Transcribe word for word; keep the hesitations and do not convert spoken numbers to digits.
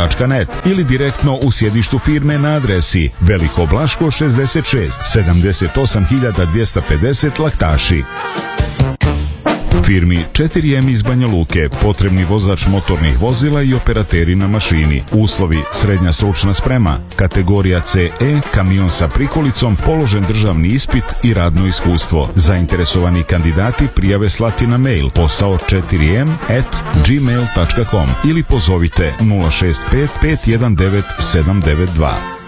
tačka net ili direktno u sjedištu firme na adresi Veliko Blaško šezdeset šest, sedamdeset osam hiljada dvjesto pedeset Laktaši. Firmi četiri em iz Banja Luke potrebni vozač motornih vozila i operateri na mašini. Uslovi: srednja stručna sprema, kategorija ce e, kamion sa prikolicom, položen državni ispit i radno iskustvo. Zainteresovani kandidati prijave slati na mail posao četiri em at gmail tačka com ili pozovite nula šest pet, pet jedan devet, sedam devet dva.